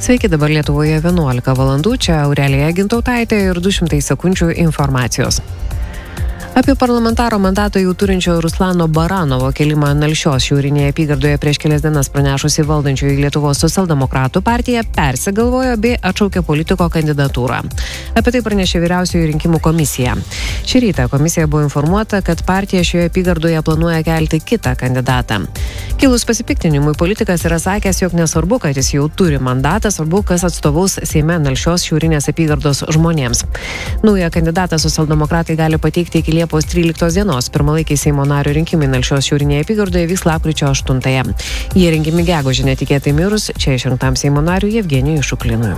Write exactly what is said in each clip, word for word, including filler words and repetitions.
Sveiki, dabar Lietuvoje vienuolika valandų, čia Aurelija Gintautaitė ir du šimtai sekundžių informacijos. Apie parlamentaro mandatą jau turinčio Ruslano Baranovo kelimą Nalšios šiaurinėje apygardoje prieš kelias dienas pranešusi valdančioji Lietuvos socialdemokratų partija persigalvojo bei atšaukė politiko kandidatūrą. Apie tai pranešė Vyriausioji rinkimų komisija. Šį rytą komisija buvo informuota, kad partija šioje apygardoje planuoja kelti kitą kandidatą. Kilus pasipiktinimui, politikas yra sakęs, jog nesvarbu, kad jis jau turi mandatą, svarbu, kas atstovaus Seime Nalšios šiaurinės apygardos žmonėms. Naują kandidatą socialdemokratai gali pateikti iki Liepos tryliktos dienos. Pirmalaikiai Seimo nario rinkimai Nalšios šiaurinėje apygardoje vyks lapkričio aštuntąją. Jie rinkimi gegužę netikėtai mirus čia išrinktam Seimo nariui Evgenijui Šuklinui.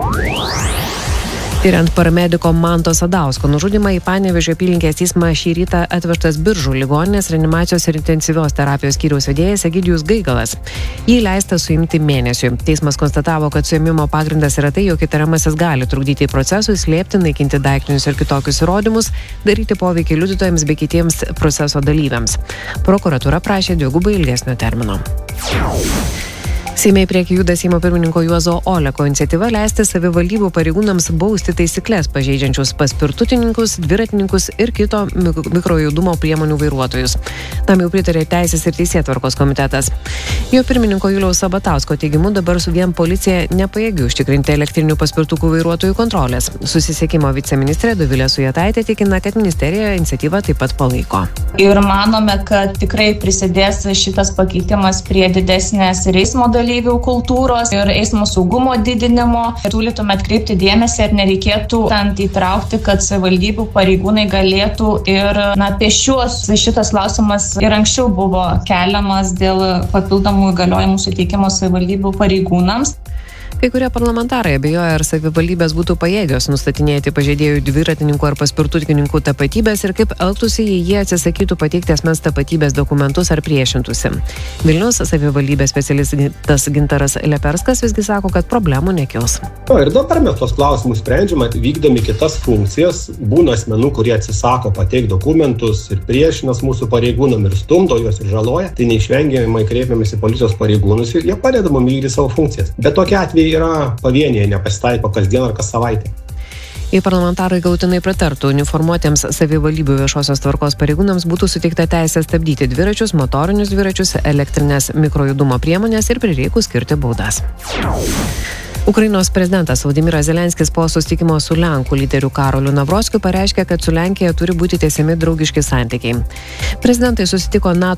Tiriant paramediko Manto Sadausko nužudymą, į Panevėžio apylinkės teismą šį rytą atvežtas Biržų ligoninės reanimacijos ir intensyvios terapijos skyriaus vedėjas Egidijus Gaigalas. Jį leista suimti mėnesiui. Teismas konstatavo, kad suėmimo pagrindas yra tai, jog įtariamasis gali trukdyti procesui, slėpti, naikinti daiktinius ir kitokius įrodymus, daryti poveikį liudytojams bei kitiems proceso dalyviams. Prokuratūra prašė dvigubai ilgesnio termino. Seime į priekį juda Seimo pirmininko Juozo Oleko iniciatyva leisti savivaldybių pareigūnams bausti taisyklės pažeidžiančius paspirtutininkus, dviratininkus ir kito mikrojudumo priemonių vairuotojus. Tam jau pritarė Teisės ir Teisėtvarkos komitetas. Jo pirmininko Juliaus Sabatausko teigimu dabar su vien policija nepajėgi užtikrinti elektrinių paspirtukų vairuotojų kontrolės. Susisiekimo viceministrė Dovilė Sujetaitė tikina, kad ministerija iniciatyvą taip pat palaiko. Ir manome, kad tikrai prisidės šitas pakeitimas prie didesnės eismo dalyvių kultūros ir eismo saugumo didinimo. Siūlytume atkreipti dėmesį ir nereikėtų tant įtraukti, kad savivaldybių pareigūnai galėtų ir na, pėsčiuos. Šitas klausimas ir anksčiau buvo keliamas dėl papildomų įgaliojimų suteikimo savivaldybių pareigūnams. Kai kurie parlamentarai abejoja, ar savivaldybės būtų pajėgios nustatinėti pažeidėjų dviratininkų ar paspirtukininkų tapatybės ir kaip elgtųsi, jei jie atsisakytų pateikti asmens tapatybės dokumentus ar priešintųsi. Vilniaus savivaldybės specialistas Gintaras Leperskas visgi sako, kad problemų nekils. O ir dabar mes tos klausimus sprendžiame, vykdami kitas funkcijas. Būna asmenų, kurie atsisako pateikti dokumentus ir priešinas mūsų pareigūnam ir stumdo juos ir žaloja. Tai neišvengiamai kreipiamės į policijos pareigūnus ir jie padeda mums vykdyti savo funkcijas. Bet tokie atvejai yra pavieniai, nepasitaiko kasdien ar kas savaitę. Jei parlamentarai galutinai pritartų, uniformuotiems savivaldybių viešosios tvarkos pareigūnams būtų suteikta teisė stabdyti dviračius, motorinius dviračius, elektrinės mikrojudumo priemonės ir prireikus skirti baudas. Ukrainos prezidentas Vladimiras Zelenskis po susitikimo su Lenkų lyderiu Karoliu Navrockiu pareiškė, kad su Lenkija turi būti tęsiami draugiški santykiai. Prezidentai susitiko NATO